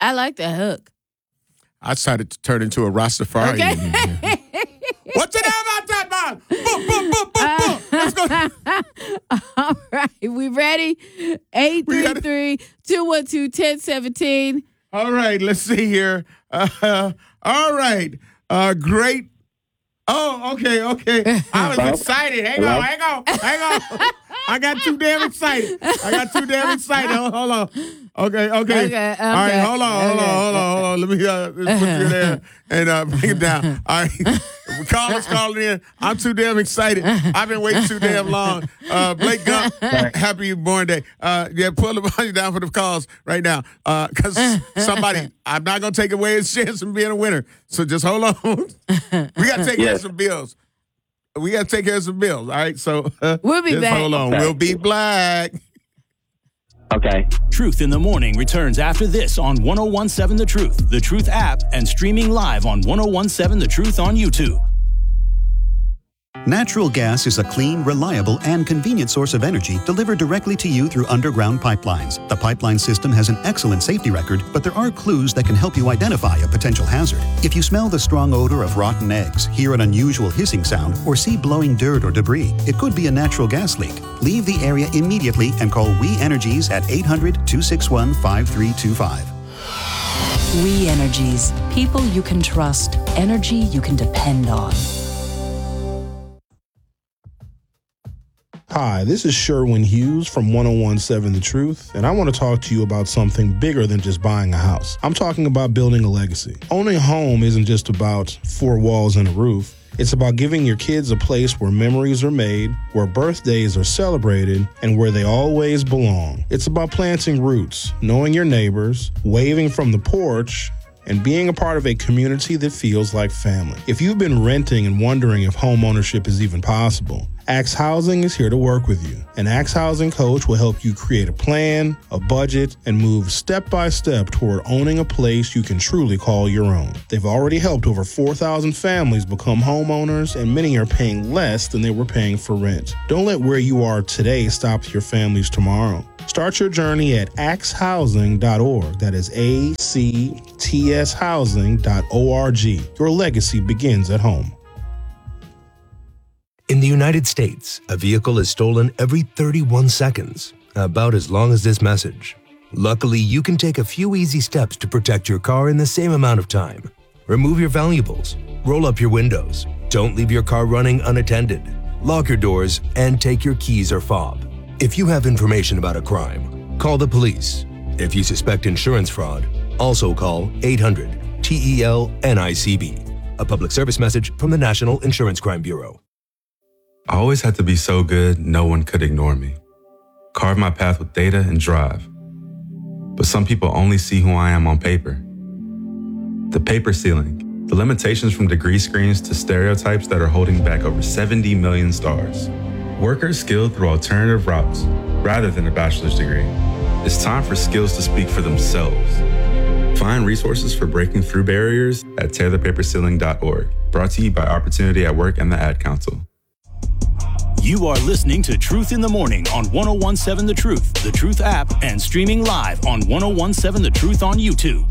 I like that hook. I decided to turn into a Rastafarian. Okay. What's the name about that, man? Boom, boom, boom, boom, boom. Let's go. All right. We ready? 833-212-1017. All right. Let's see here. All right. Great. Oh, okay. I was excited. Hang on. I got too damn excited. Hold on. Okay. All right, hold on. Let me put you there and bring it down. All right. Callers calling in. I'm too damn excited. I've been waiting too damn long. Blake Gump, happy born day. Pull the volume down for the calls right now. Because somebody, I'm not going to take away his chance from being a winner. So just hold on. We got to take care of some bills. All right? So we'll be back. Hold on. Okay. We'll be black. Okay. Truth in the Morning returns after this on 1017 The Truth, The Truth app, and streaming live on 1017 The Truth on YouTube. Natural gas is a clean, reliable, and convenient source of energy delivered directly to you through underground pipelines. The pipeline system has an excellent safety record, but there are clues that can help you identify a potential hazard. If you smell the strong odor of rotten eggs, hear an unusual hissing sound, or see blowing dirt or debris, it could be a natural gas leak. Leave the area immediately and call We Energies at 800-261-5325. We Energies. People you can trust. Energy you can depend on. Hi, this is Sherwin Hughes from 1017 The Truth, and I want to talk to you about something bigger than just buying a house. I'm talking about building a legacy. Owning a home isn't just about four walls and a roof. It's about giving your kids a place where memories are made, where birthdays are celebrated, and where they always belong. It's about planting roots, knowing your neighbors, waving from the porch, and being a part of a community that feels like family. If you've been renting and wondering if home ownership is even possible, Axe Housing is here to work with you. An Axe Housing coach will help you create a plan, a budget, and move step by step toward owning a place you can truly call your own. They've already helped over 4,000 families become homeowners, and many are paying less than they were paying for rent. Don't let where you are today stop your family's tomorrow. Start your journey at axehousing.org. That is ACTS housing.org. Your legacy begins at home. In the United States, a vehicle is stolen every 31 seconds, about as long as this message. Luckily, you can take a few easy steps to protect your car in the same amount of time. Remove your valuables, roll up your windows, don't leave your car running unattended, lock your doors, and take your keys or fob. If you have information about a crime, call the police. If you suspect insurance fraud, also call 800-TEL-NICB. A public service message from the National Insurance Crime Bureau. I always had to be so good, no one could ignore me. Carve my path with data and drive. But some people only see who I am on paper. The paper ceiling, the limitations from degree screens to stereotypes that are holding back over 70 million stars. Workers skilled through alternative routes rather than a bachelor's degree. It's time for skills to speak for themselves. Find resources for breaking through barriers at tearthepaperceiling.org. Brought to you by Opportunity at Work and the Ad Council. You are listening to Truth in the Morning on 1017 The Truth, The Truth app, and streaming live on 1017 The Truth on YouTube.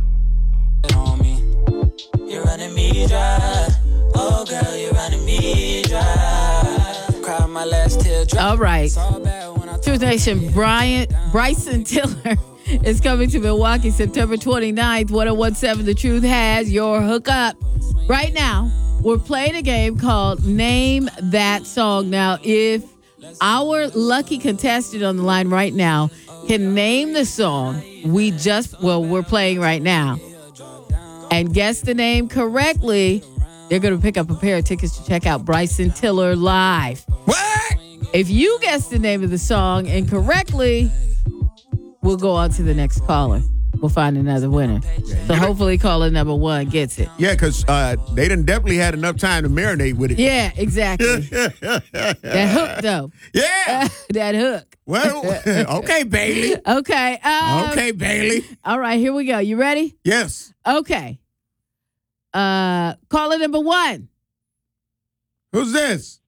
You're running me dry. Oh, girl, you're running me dry. Cry my last teardrop. All right. Truth Nation, Bryson Tiller is coming to Milwaukee September 29th. 1017 The Truth has your hookup. Right now, we're playing a game called Name That Song. Now, if our lucky contestant on the line right now can name the song we're playing right now and guess the name correctly, they're going to pick up a pair of tickets to check out Bryson Tiller live. What? If you guess the name of the song incorrectly, we'll go on to the next caller. We'll find another winner. So hopefully caller number one gets it. Yeah, because they done definitely had enough time to marinate with it. Yeah, exactly. That hook, though. Yeah. That hook. Well, okay, Bailey. Okay. Okay, Bailey. All right, here we go. You ready? Yes. Okay. Caller number one. Who's this?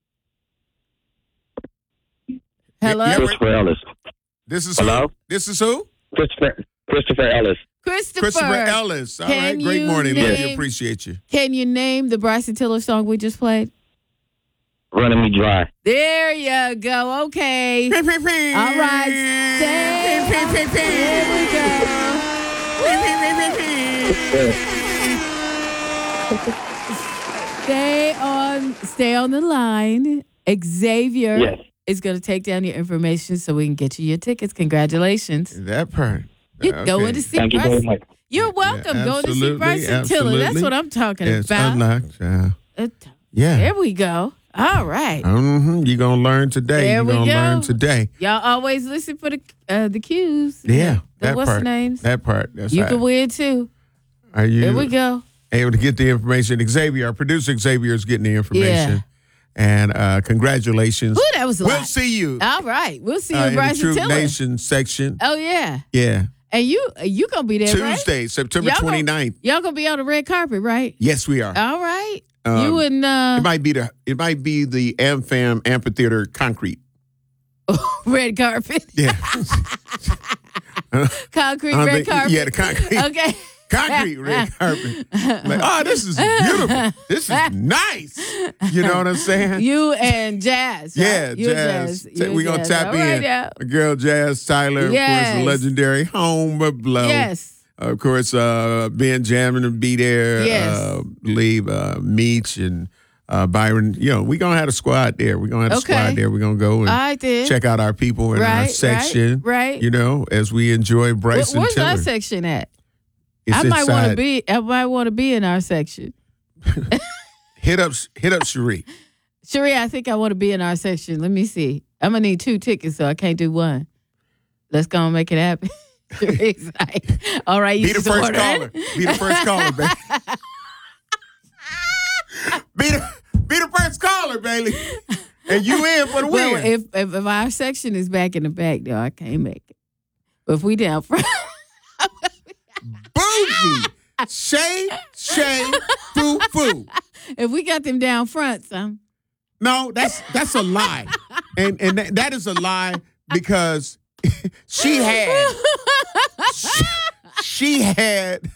Hello? Christopher Ellis. This is Hello? Who? This is who? Christopher Ellis. Christopher Ellis. All right. Great morning. Love you. Appreciate you. Can you name the Bryson Tiller song we just played? Running Me Dry. There you go. Okay. All right. Stay on the line. Xavier is going to take down your information so we can get you your tickets. Congratulations. That part. You're going to see Thank you very much. You're welcome. Going to see Bryson Tiller. That's what I'm talking about. Unlocked. Yeah. There we go. All right. You're going to learn today. There You're we going to go. learn today. Y'all always listen for the cues. Yeah. What's the names? That part. That's you right. can win too. Are you? There we go. Able to get the information. Xavier, our producer Xavier, is getting the information. And congratulations. Ooh, that was a We'll lot. see you. All right. We'll see you in in the Bryson Truth Tiller. Nation section. Oh, yeah. Yeah. And you going to be there, Tuesday, right? September 29th. Y'all going to be on the red carpet, right? Yes, we are. All right. You and it might be the AmFam Amphitheater concrete. red carpet. Yeah. Concrete red carpet. Yeah, the concrete. Okay. Concrete red carpet. Like, oh, this is beautiful. This is nice. You know what I'm saying? You and Jazz. Right? Yeah, You Jazz. and We're going to tap All in. right, yeah. My girl Jazz Tyler, Yes. of course, the legendary Homer Blow. Yes. Of course, Ben Jammin will be there. Yes. Believe Meech and Byron. You know, we're going to have a squad there. We're going to have a squad there. We're going to go and check out our people in our section. Right. You know, as we enjoy Bryson Where's Tiller. our section at? It's I might want inside. to be in our section. Hit up Cherie. Cherie, I think I want to be in our section. Let me see. I'm going to need 2 tickets, so I can't do one. Let's go and make it happen. Cherie's like, all right, you Be the first caller. Be the first caller, baby. Be the first caller, Bailey. And you in for the win. Well, if our section is back in the back, though, I can't make it. But if we down front. Bougie. Shay, foo, foo. If we got them down front, son. No, that's a lie. And that is a lie because she had